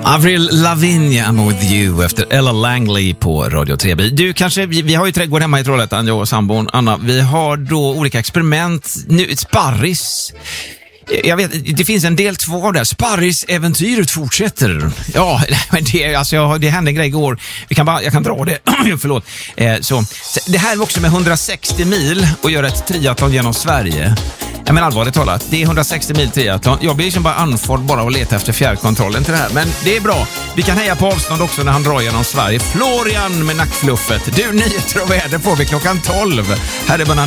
Avril Lavigne, I'm with you, efter Ella Langley på Radio 3. Du, kanske, vi har ju trädgård hemma i Trollhättan, jag och sambon Anna. Vi har då olika experiment. Nu, sparris. Jag vet, det finns en del 2 av det. Sparris-äventyret fortsätter. Ja, men det hände en grej igår. Jag kan dra det. Förlåt. Så det här är också med 160 mil och göra ett triathlon genom Sverige. Ja, men allvarligt talat, det är 160 mil triathlon. Jag blir liksom bara andfådd bara att leta efter fjärrkontrollen till det här. Men det är bra. Vi kan heja på avstånd också när han drar genom Sverige. Florian med nackfluffet. Du, nyheter och väder får vi klockan 12. Här är